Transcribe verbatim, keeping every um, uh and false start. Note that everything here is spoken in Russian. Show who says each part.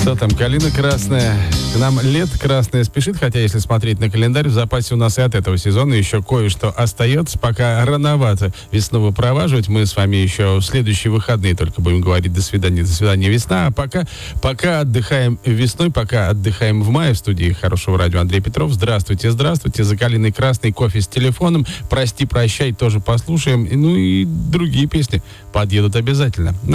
Speaker 1: Что там, калина красная. К нам лето красное спешит, хотя если смотреть на календарь, в запасе у нас и от этого сезона еще кое-что остается. Пока рановато весну выпроваживать. Мы с вами еще в следующие выходные только будем говорить «до свидания, до свидания, весна». А пока, пока отдыхаем весной, пока отдыхаем в мае. В студии Хорошего радио Андрей Петров. Здравствуйте, здравствуйте. За калиной красной, кофе с телефоном. «Прости, прощай» тоже послушаем. Ну и другие песни подъедут обязательно.